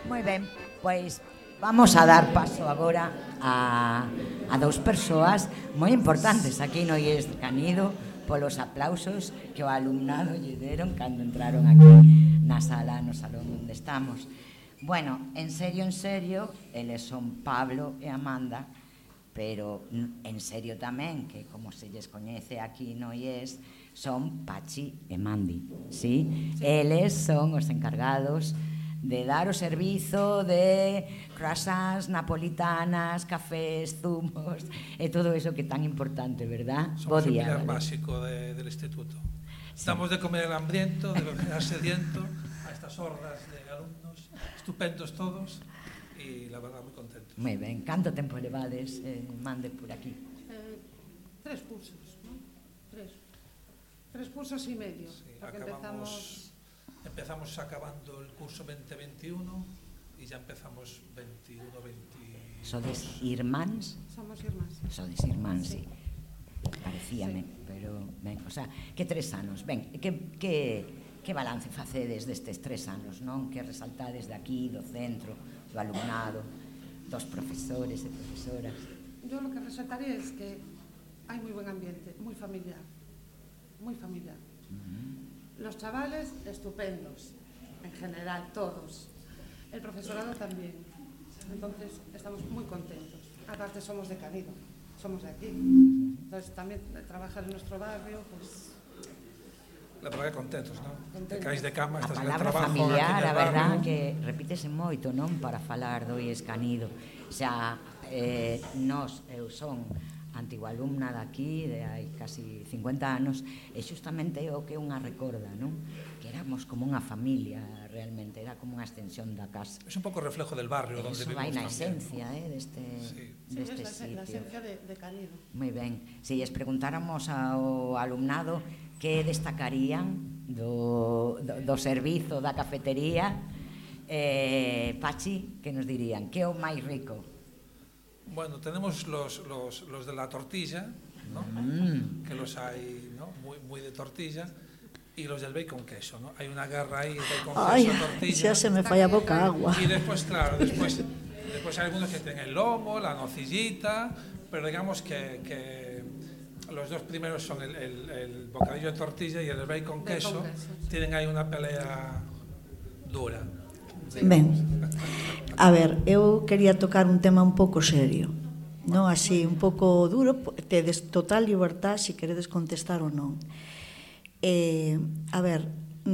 Moi ben, pois vamos a dar paso agora a dous persoas moi importantes aquí no IES Canido polos aplausos que o alumnado lle deron cando entraron aquí na sala, no salón onde estamos. Bueno, en serio, eles son Pablo e Amanda, pero en serio tamén, que como se lles coñece aquí no IES, son Pachi e Mandi, sí? Eles son os encargados de dar o servizo de croissants, napolitanas, cafés, zumos e todo eso que é tan importante, verdad? Somos o pilar básico del instituto. Damos de comer al hambriento, de beber al sediento, a estas hordas de alumnos, estupendos todos, y la verdad muy contentos. Moi ben, canto tempo levades, Mande, por aquí? 3 cursos, ¿no? 3 cursos y medio, Sí, porque empezamos acabando el curso 2021 y ya empezamos 21-20... Sodes irmáns? Somos irmáns. Sodes irmáns, sí. Parecíame, pero ben, o sea, que 3 anos. Ben, que balance facedes destes 3 anos, non? Que resaltades de aquí, do centro, do alumnado, dos profesores e profesoras? Yo lo que resaltaría es que hay muy buen ambiente, muy familiar, muy familiar. Los chavales estupendos, en general, todos. El profesorado también. Entonces, estamos muy contentos. Aparte, somos de Canido, somos de aquí. Entonces, también trabajar en nuestro barrio, pues... La verdad que contentos, ¿no? Te caes de cama, estás en el trabajo. A palabra familiar, a verdad, que repítese moito, non? Para falar do IES Canido. Xa, eu son antiga alumna daqui, de hai casi 50 anos, e xustamente é o que unha recorda, non? Que éramos como unha familia, realmente, era como unha extensión da casa. Es un pouco reflejo del barrio donde vivimos tamén. Vai na esencia, deste sitio. Sí, es la esencia de Canido. Moi ben. Se lles preguntáramos ao alumnado que destacarían do servizo da cafetería, Pachi, que nos dirían? Que é o máis rico? Bueno, tenemos los de la tortilla, ¿no? Que los hay, ¿no? Muy de tortilla, y los del bacon queso, ¿no? Hay una guerra ahí, bacon queso, tortilla. Ya se me falla boca agua. Y después, claro, después hay algunos que tienen el lomo, la nocillita, pero digamos que los dos primeros son el bocadillo de tortilla y el bacon queso. Tienen ahí una pelea dura. Ben, a ver, eu quería tocar un tema un pouco serio, non así, un pouco duro, tedes total libertad se queredes contestar ou non. A ver,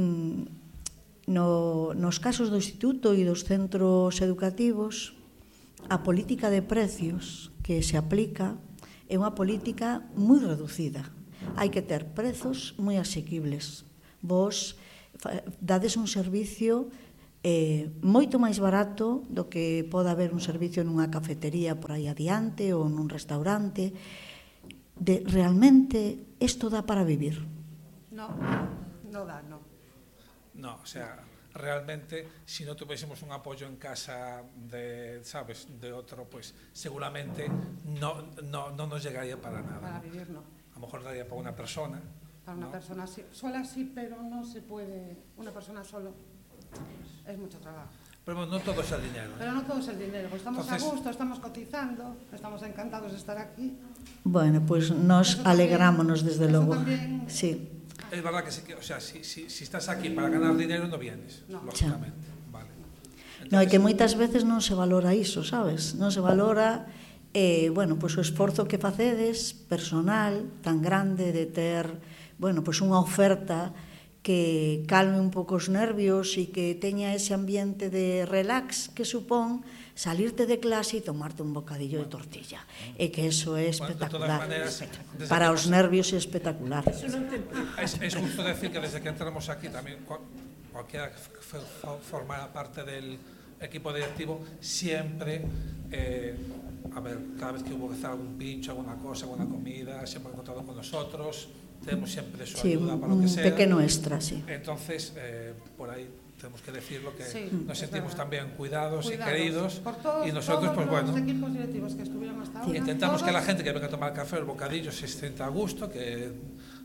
nos casos do instituto e dos centros educativos, a política de precios que se aplica é unha política moi reducida. Hai que ter prezos moi asequibles. Vos dades un servicio moito máis barato do que pode haber un servicio nunha cafetería por aí adiante ou nun restaurante. Realmente isto dá para vivir? No da, no. No, o sea, realmente si no tuviésemos un apoyo en casa ¿sabes? De otro, pues seguramente no nos llegaría para nada. Para vivir no. A lo mejor daría para una persona. Para una persona sola sí, pero no se puede, una persona solo. Es mucho trabajo. Pero bueno, no todo es el dinero. Pero no todo es el dinero, pues estamos a gusto, estamos cotizando, estamos encantados de estar aquí. Bueno, pues nos alegrámonos desde logo. También... Sí. Es verdad que o sea, si estás aquí para ganar dinero no vienes, lógicamente. Vale. Entonces, No, é que moitas veces non se valora iso, sabes? Non se valora bueno, pues o esforzo que facedes personal tan grande de ter, bueno, pues unha oferta que calme un pouco os nervios e que teña ese ambiente de relax que supón salirte de clase e tomarte un bocadillo de tortilla. E que eso é espectacular. Para os nervios é espectacular. Es justo decir que desde que entramos aquí también cualquiera que formara parte del equipo directivo siempre, a ver, cada vez que hubo que hacer algún pincho, alguna cosa, alguna comida, siempre han contado con nosotros. Tenemos siempre su ayuda para lo que sea. Un pequeño extra, sí. Entonces, por ahí tenemos que decirlo, que nos sentimos también cuidados y queridos. Por todos, y nosotros, pues bueno, los equipos directivos que estuvieron hasta ahora, intentamos que la gente que venga a tomar café, el bocadillo, se sienta a gusto, que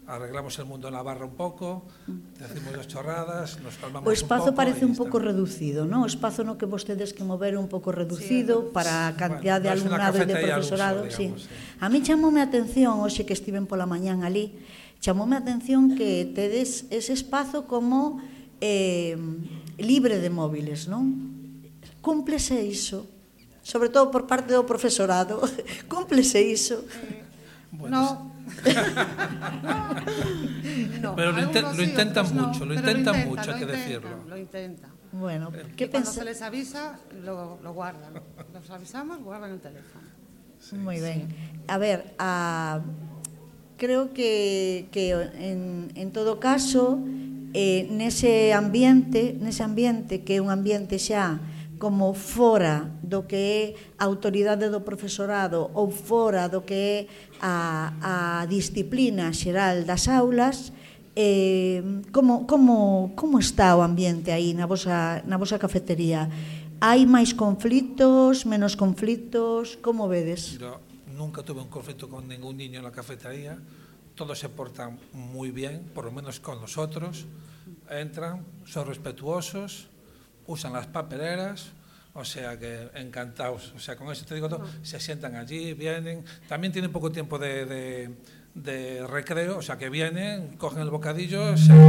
arreglamos el mundo en la barra un pouco, decimos as chorradas, nos calmamos O espazo un pouco, parece e un está. pouco reducido, non? O espazo no que vostedes que mover un pouco reducido para a cantidad de Bueno, é unha alumnado e de cafetería al uso, profesorado. digamos, Sí. sí. A mí chamoume a atención, hoxe que estiven pola mañán ali, chamoume a atención que tedes ese espazo como libre de móviles, non? Cúmplese iso, sobre todo por parte do profesorado, cúmplese iso. No. No, Pero algunos lo sí, intentan otros no, mucho, lo pero intentan mucho, hay que decirlo. Lo intentan. Bueno, Y ¿qué cuando pensa? se les avisa, lo guardan. Los avisamos, guardan el teléfono. Moi ben. A ver, creo que en todo caso nese ambiente que é un ambiente xa como fora do que é a autoridade do profesorado ou fora do que é a disciplina xeral das aulas, como está o ambiente aí na vosa cafetería? Hai máis conflitos, menos conflitos? Como vedes? Yo nunca tuve un conflicto con ningún niño en la cafetería, todos se portan muy bien, por lo menos con nosotros, entran, son respetuosos, usan las papeleras, o sea que encantados, o sea, con eso te digo todo, se sientan allí, vienen, también tienen poco tiempo de recreo, o sea que vienen, cogen el bocadillo, se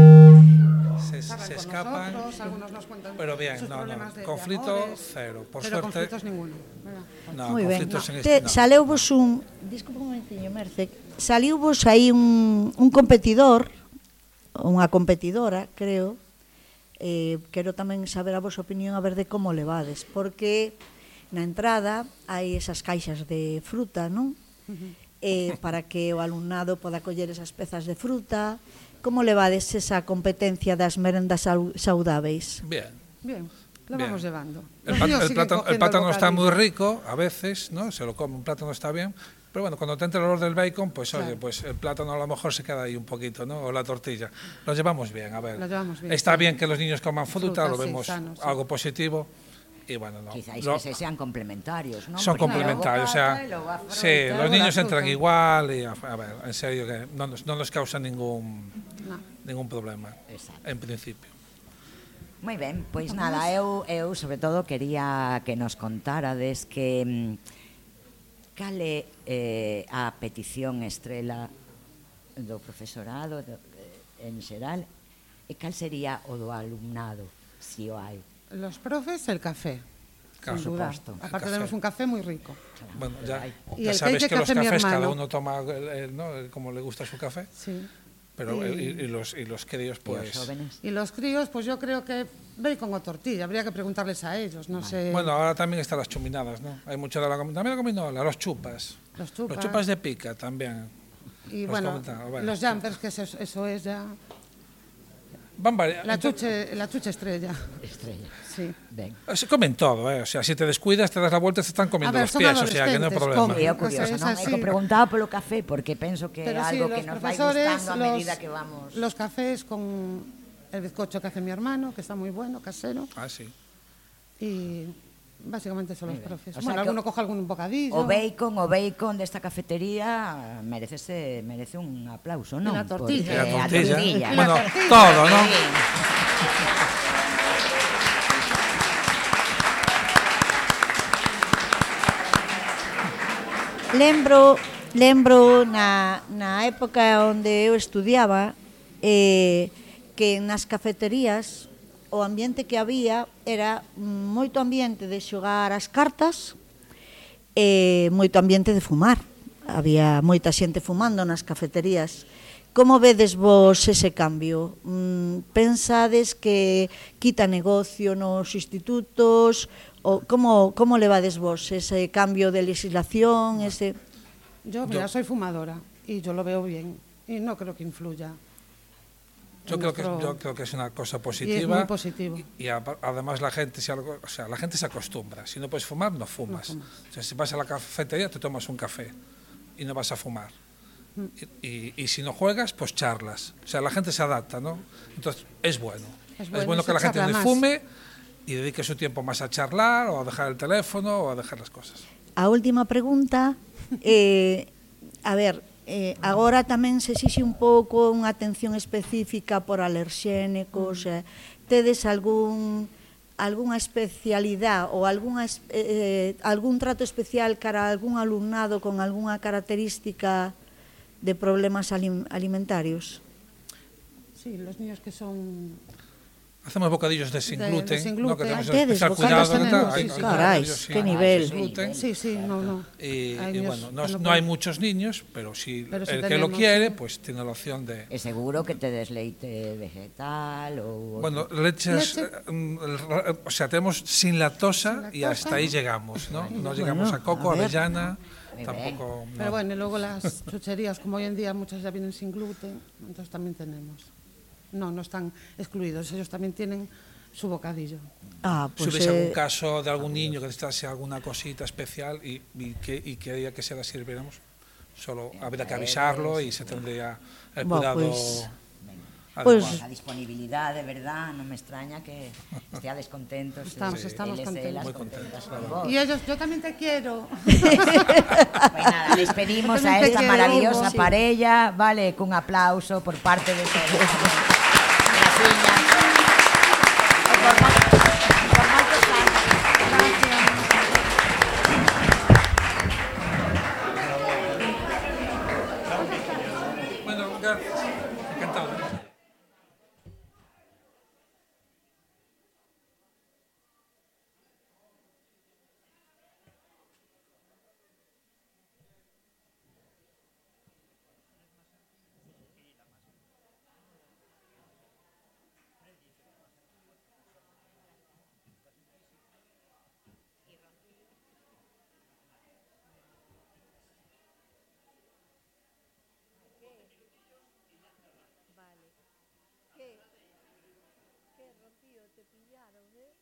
escapan, nosotros, algunos nos cuentan pero bien, sus no, problemas de conflicto amores, cero, por pero suerte. conflitos ninguno. ¿Verdad? No, Moi ben. conflitos en este, no. Saleuvos disculpa un momentiño, Merce. Saliuvos aí un competidor, unha competidora, creo. Quero tamén saber a vosa opinión a ver de como levades, porque na entrada hai esas caixas de fruta, non? Para que o alumnado poda coller esas pezas de fruta. Como levades esa competencia das merendas saudáveis? Bien. Bien, lo Bien. vamos llevando. El Los niños siguen plátano cogiendo está muy bocadillo. rico, a veces, ¿no? Se lo come, un plátano está bien, pero bueno, cuando te entra el olor del bacon, pues Claro. oye, pues el plátano a lo mejor se queda ahí un poquito, ¿no? O la tortilla. Lo llevamos bien, a ver. Lo llevamos bien, Está sí. bien que los niños coman fruta, Fruta, lo sí, vemos sano, sí. algo positivo. Y bueno, no. Quizás Lo- que se sean complementarios, ¿no? son Porque complementarios, o luego sea, pasa y luego afro sí, y tal. los niños la entran fruta. igual y, a ver, en serio, que no nos causa ningún problema, Exacto. en principio. Moi ben, pois nada, eu sobre todo quería que nos contarades que cal é a petición estrela do profesorado en xeral e cal sería o do alumnado, si o hai. Los profes, el café. Claro, sin duda. supuesto. Aparte El café. tenemos un café muy rico. Bueno, ya, Y ya el sabes cake que los hace mi cafés, cada hermano. uno toma ¿no? como le gusta su café, Sí. pero Y- y los críos, E os pues... jóvenes? Y los críos, pues yo creo que bacon o tortilla. Habría que preguntarles a ellos, no sé. Bueno, ahora también están las chuminadas, ¿no? Hay mucho de la también la gominola, los chupas. Los chupas. Los chupas de pica también. y los bueno, comentaba, bueno. los jumpers, que eso es ya Van variando. la chuche estrella. Estrella. Sí. Ben. Se comen todo, ¿eh? O sea, si te descuidas, te das la vuelta y te están comiendo A ver, los son pies, o sea, que no hay adolescentes, problema. comen. É Pues curioso, es non? É así. que preguntaba polo café porque penso que é Pero sí, algo que los nos vai profesores, gustando a medida que vamos. los cafés con el bizcocho que hace mi hermano, que está muy bueno, casero. Ah, sí. Y básicamente son los Muy bien. profes. O sea Bueno, que alguno coge algún bocadillo. O bacon desta cafetería merece un aplauso, non? la tortilla. Y la Porque a tortilla. tortilla. Bueno, la tortilla. todo, ¿no? Lembro na época onde eu estudiaba que nas cafeterías o ambiente que había era moito ambiente de xogar as cartas e moito ambiente de fumar. Había moita xente fumando nas cafeterías. Como vedes vos ese cambio? Pensades que quita negocio nos institutos? O como levades vos ese cambio de legislación? Yo, mira, soy fumadora y yo lo veo bien. Y no creo que influya. Yo creo que es una cosa positiva. Y es muy positivo. Y además la gente, la gente se acostumbra. Si no puedes fumar, no fumas. No fumas. O sea, si vas a la cafetería, te tomas un café y no vas a fumar. Y si no juegas, pues charlas. O sea, la gente se adapta, ¿no? Entonces, es bueno. Es Es bueno, bueno se que la gente charla no más. fume y dedique su tiempo más a charlar o a dejar el teléfono o a dejar las cosas. A última pregunta, a ver, Agora tamén se exixe un pouco unha atención específica por alerxénicos, tedes algunha especialidade ou algún trato especial cara a algún alumnado con algunha característica de problemas alimentarios? Sí, los niños que son... Hacemos bocadillos de sin gluten, sin ¿no? Que gluten. tenemos Tedes especial bocadillos cuidado. tenemos, sí, Carai, qué nivel. Sí, no. Y niños bueno, que no hay muchos niños, pero si Pero sí el que lo tenemos, quiere, sí. pues tiene la opción de... Es seguro que te des leite vegetal o... Bueno, leches, Leche. o sea, tenemos sin lactosa Sin y hasta lactosa. ahí llegamos, ¿no? No llegamos a coco, a ver. avellana, Muy tampoco... Pero no. bueno, y luego las chucherías, como hoy en día muchas ya vienen sin gluten, entonces también tenemos. No están excluidos, ellos también tienen su bocadillo. Si Pues hubiese algún caso de algún niño que necesitase alguna cosita especial y quería que se la sirviéramos, solo habría que avisarlo y se tendría el Bueno, cuidado pues- adecuado. La disponibilidad, de verdad, no me extraña que estéis contentos. Estamos contentos. Muy contentos, con vos. Y ellos, yo también te quiero. Pues nada, les pedimos a esta queremos, maravillosa sí. parella, vale, con aplauso por parte de todos. Las uñas. E por moitos anos. Bueno, gracias. Encantado. ¿Qué, Rocío, te pillaron,